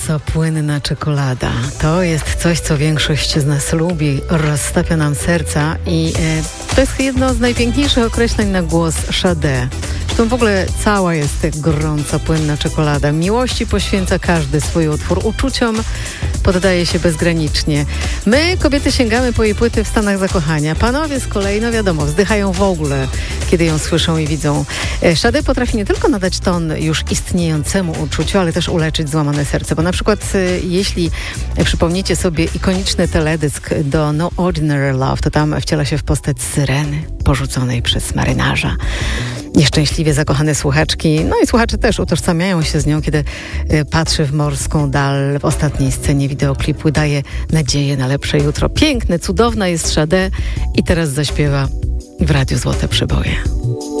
Co płynna czekolada. To jest coś, co większość z nas lubi, roztapia nam serca i to jest jedno z najpiękniejszych określeń na głos Sade. Zresztą w ogóle cała jest gorąca, płynna czekolada. Miłości poświęca każdy swój utwór. Uczuciom poddaje się bezgranicznie. My, kobiety, sięgamy po jej płyty w stanach zakochania. Panowie z kolei, no wiadomo, wzdychają w ogóle, kiedy ją słyszą i widzą. Sade potrafi nie tylko nadać ton już istniejącemu uczuciu, ale też uleczyć złamane serce. Bo na przykład jeśli przypomnicie sobie ikoniczny teledysk do No Ordinary Love, to tam wciela się w postać syreny porzuconej przez marynarza. Nieszczęśliwie zakochane słuchaczki, no i słuchacze też utożsamiają się z nią, kiedy patrzy w morską dal. W ostatniej scenie wideoklipu daje nadzieję na lepsze jutro. Piękne, cudowna jest Sade i teraz zaśpiewa w Radiu Złote Przeboje.